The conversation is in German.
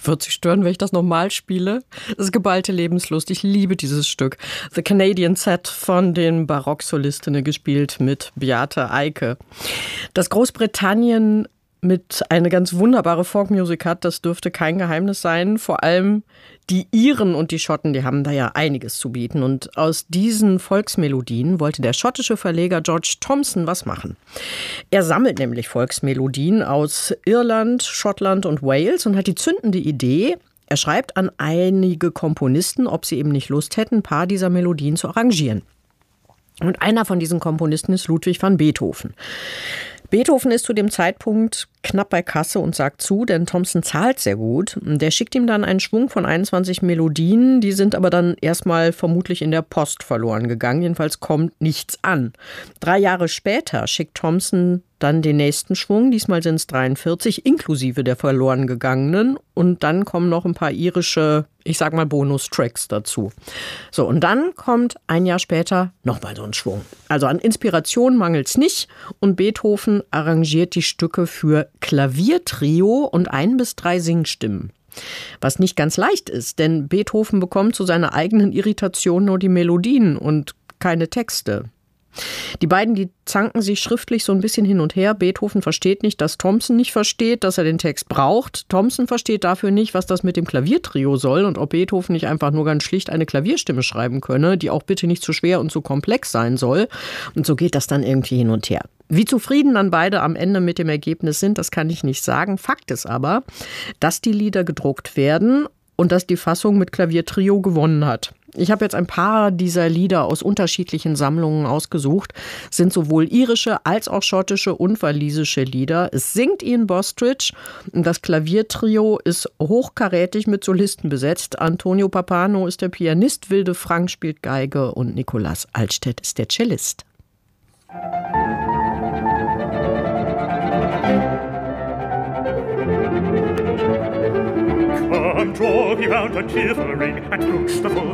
Wird Sie stören, wenn ich das nochmal spiele? Das ist geballte Lebenslust. Ich liebe dieses Stück. The Canadian Set von den Barocksolistinnen, gespielt mit Beate Eike. Dass Großbritannien mit eine ganz wunderbare Folkmusik hat, das dürfte kein Geheimnis sein. Vor allem die Iren und die Schotten, die haben da ja einiges zu bieten. Und aus diesen Volksmelodien wollte der schottische Verleger George Thomson was machen. Er sammelt nämlich Volksmelodien aus Irland, Schottland und Wales und hat die zündende Idee, er schreibt an einige Komponisten, ob sie eben nicht Lust hätten, ein paar dieser Melodien zu arrangieren. Und einer von diesen Komponisten ist Ludwig van Beethoven. Beethoven ist zu dem Zeitpunkt knapp bei Kasse und sagt zu, denn Thomson zahlt sehr gut. Der schickt ihm dann einen Schwung von 21 Melodien, die sind aber dann erstmal vermutlich in der Post verloren gegangen. Jedenfalls kommt nichts an. 3 Jahre später schickt Thomson dann den nächsten Schwung, diesmal sind es 43, inklusive der verloren gegangenen. Und dann kommen noch ein paar irische, ich sag mal Bonustracks dazu. So, und dann kommt ein Jahr später nochmal so ein Schwung. Also an Inspiration mangelt es nicht und Beethoven arrangiert die Stücke für Klaviertrio und 1 bis 3 Singstimmen. Was nicht ganz leicht ist, denn Beethoven bekommt zu seiner eigenen Irritation nur die Melodien und keine Texte. Die beiden, die zanken sich schriftlich so ein bisschen hin und her. Beethoven versteht nicht, dass Thomson nicht versteht, dass er den Text braucht. Thomson versteht dafür nicht, was das mit dem Klaviertrio soll und ob Beethoven nicht einfach nur ganz schlicht eine Klavierstimme schreiben könne, die auch bitte nicht zu schwer und zu komplex sein soll. Und so geht das dann irgendwie hin und her. Wie zufrieden dann beide am Ende mit dem Ergebnis sind, das kann ich nicht sagen. Fakt ist aber, dass die Lieder gedruckt werden und dass die Fassung mit Klaviertrio gewonnen hat. Ich habe jetzt ein paar dieser Lieder aus unterschiedlichen Sammlungen ausgesucht. Es sind sowohl irische als auch schottische und walisische Lieder. Es singt Ian Bostridge. Das Klaviertrio ist hochkarätig mit Solisten besetzt. Antonio Pappano ist der Pianist, Wilde Frank spielt Geige und Nikolaus Altstedt ist der Cellist. Come, draw ye round a cheerful ring, and loose the full